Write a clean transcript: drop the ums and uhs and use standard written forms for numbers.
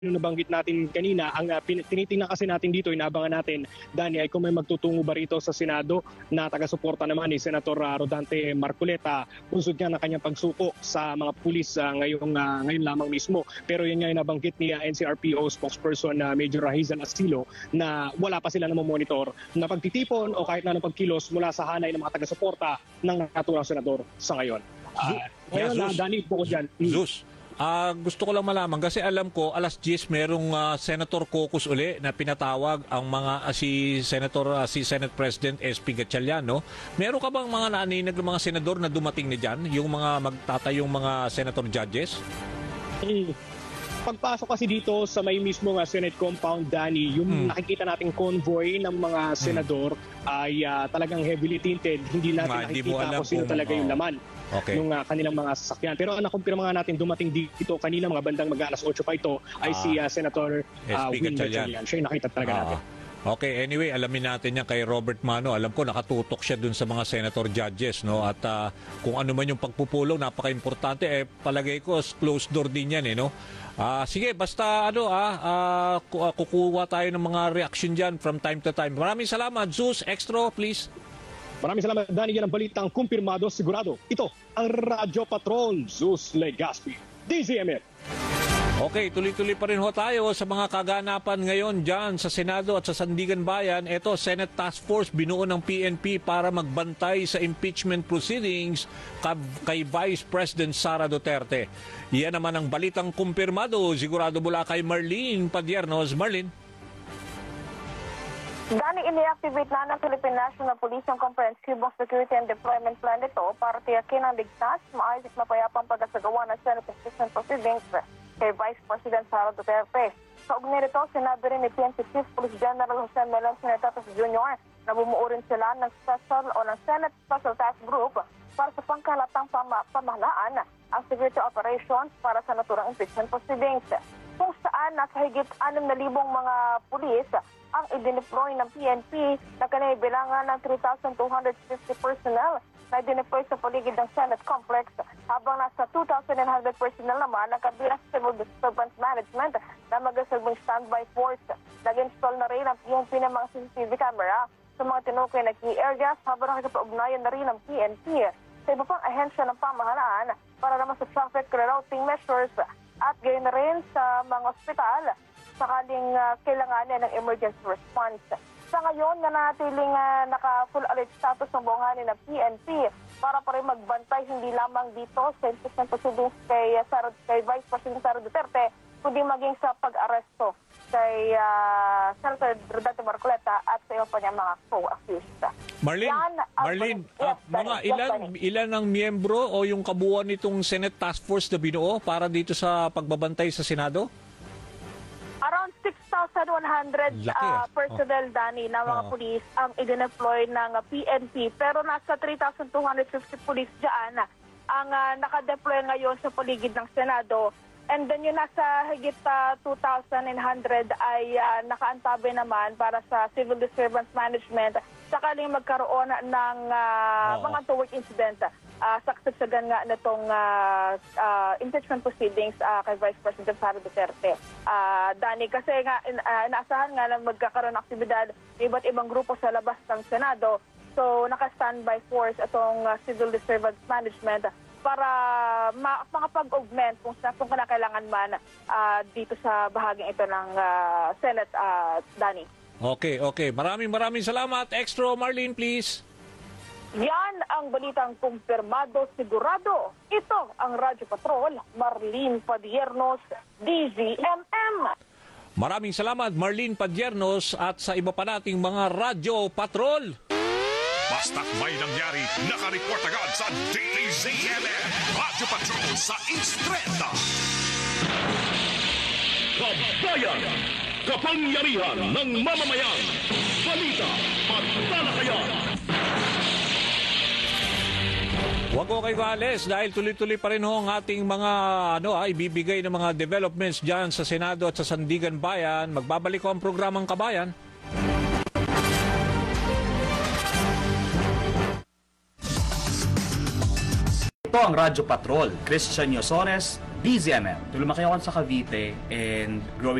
Yung nabanggit natin kanina, ang tinitingnan kasi natin dito, inaabangan natin, Dani, ay kung may magtutungo ba rito sa Senado na taga-suporta naman ni Senator Rodante Marcoleta, punsod nga ng kanyang pagsuko sa mga pulis ngayon lamang mismo. Pero yun nga yung nabanggit ni NCRPO spokesperson Major Rahizan Asilo na wala pa sila namomonitor na pagtitipon o kahit na anong pagkilos mula sa hanay ng mga taga-suporta ng naturang senador sa ngayon. Ngayon, Dani, po ko dyan. Zeus. Gusto ko lang malaman kasi alam ko alas 10 merong Senator Caucus uli na pinatawag ang mga si Senate President SP Gatchalian, no? Meron ka bang mga naaninag ng mga senador na dumating na diyan, yung mga magtatayong mga senator judges? Pagpasok kasi dito sa may mismo Senate compound, Dani, yung nakikita nating convoy ng mga senador ay talagang heavily tinted. Hindi natin nakikita kung sino talaga yung laman ng kanilang mga sasakyan. Pero ang nakumpirma nga natin dumating dito kanina mga bandang mag-alas 8 pa ito ay si Senator Win Gatchalian. Siya yung nakita talaga natin. Okay, anyway, alamin natin yan kay Robert Mano. Alam ko nakatutok siya dun sa mga senator judges, no? At kung ano man yung pagpupulong, napaka-importante. Palagay ko, closed door din yan, no? Sige, basta kukuha tayo ng mga reaction dyan from time to time. Maraming salamat. Zeus, extra, please. Maraming salamat, Dani. Yan ang balitang kumpirmado, sigurado. Ito ang Radyo Patrol, Zeus Legaspi, DZMF. Okay, tuloy-tuloy pa rin ho tayo sa mga kaganapan ngayon dyan sa Senado at sa Sandigan Bayan. Ito, Senate Task Force binuo ng PNP para magbantay sa impeachment proceedings kay Vice President Sara Duterte. Yan naman ang balitang kumpirmado, sigurado mula kay Marlene Padiernos. Marlene. Dani, ini-activate na ng Philippine National Police ang Comprehensive Security and Deployment Plan nito para tiyakin ang ligtas, maayos at mapayapang pagkasagawa ng Senate impeachment proceedings kay Vice President Sara Duterte. Sa ugnay nito, sinabi rin ni PNP Chief Police General Jose Melon Sinetatos Jr. na bumuo rin sila ng Senate Special Task Group para sa pangkalatang pamahalaan ang security operations para sa naturang impeachment proceedings. Kung saan nasa higit 6,000 mga pulis ang idineploy ng PNP na kanibilangan ng 3,250 personnel na idineploy sa paligid ng Senate Complex, habang nasa 2,900 personnel naman ang kabilang civil disturbance management na magasalbong standby force. Nag-install na rin ang PNP ng mga CCTV camera sa mga tinukoy na key areas habang nakikipag-ugnayan na rin ng PNP sa iba pang ahensya ng pamahalaan para naman sa traffic rerouting measures at gayon na rin sa mga ospital sakaling kailanganin ng emergency response. Sa ngayon, nanatiling naka-full alert status ng buong hanin ng PNP para pa rin magbantay hindi lamang dito sa impeachment proceedings kay Vice President Sara Duterte, kundi maging sa pag-aresto kay Senator Rodante Marcoleta at sa iyo pa niya mga co-accused. Marlene, mga ilan ang miyembro o yung kabuuan nitong Senate Task Force na binuo para dito sa pagbabantay sa Senado? Around 6,100 personnel, Dani, na mga pulis ang idineploy ng PNP. Pero nasa 3,250 pulis dyan ang nakadeploy ngayon sa paligid ng Senado. And then yung nasa higit 2,900 ay nakaantabi naman para sa civil disturbance management sakaling magkaroon ng mga untoward incident. Saksagan nga nitong impeachment proceedings kay Vice President Sara Duterte. Dani, kasi nga inaasahan nga na magkakaroon ng aktibidad ng iba't ibang grupo sa labas ng Senado. So naka-standby force itong civil disturbance management para makapag-augment kung kailangan man dito sa bahaging ito ng Senate, Dani. Okay. Maraming salamat. Extra, Marlene, please. Yan ang balitang kumpirmado, sigurado. Ito ang Radyo Patrol, Marlene Padiernos, DZMM. Maraming salamat, Marlene Padiernos, at sa iba pa nating mga Radyo Patrol. Basta't may nangyari, nakareport agad sa DZMM. Radyo Patrol sa Istreta. Kabayan, kapangyarihan ng mamamayan. Balita at talakayan. Huwag ko kayo kaalis dahil tuloy-tuloy pa rin ho ang ating mga ibibigay ng mga developments dyan sa Senado at sa Sandigan Bayan. Magbabalik ko ang programang Kabayan. Ito ang Radyo Patrol, Christian Yosores, DZMM. Lumaki ako sa Cavite and growing